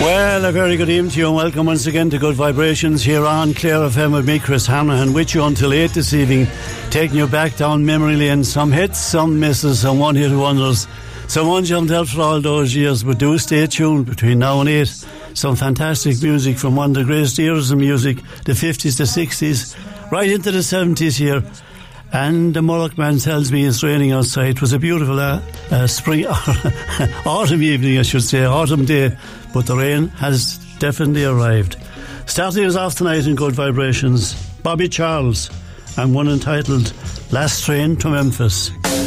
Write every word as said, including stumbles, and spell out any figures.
Well, a very good evening to you and welcome once again to Good Vibrations here on Clare F M with me, Chris Hanrahan, with you until eight this evening, taking you back down memory lane. Some hits, some misses, some one-hit wonders, some ones you haven't heard for all those years, but do stay tuned between now and eight. Some fantastic music from one of the greatest eras of music, the fifties, the sixties, right into the seventies here. And the Murrock man tells me it's raining outside. It was a beautiful uh, uh, spring, autumn evening, I should say, autumn day. But the rain has definitely arrived. Starting us off tonight in Good Vibrations, Bobby Charles, and one entitled Last Train to Memphis.